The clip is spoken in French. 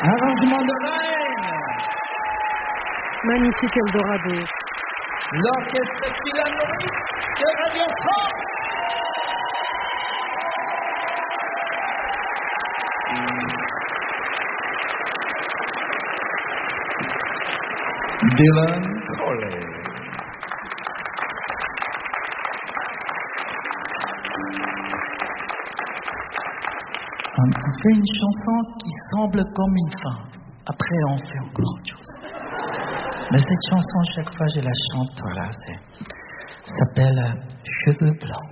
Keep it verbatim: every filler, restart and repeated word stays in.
Arrangement de Reine. Magnifique Eldorado. L'orchestre philharmonique de Radio France. Dylan Crowley. On fait une chanson qui semble comme une fin. Après, on fait encore autre chose. Mais cette chanson, chaque fois, je la chante, voilà, c'est, ça s'appelle Cheveux blancs.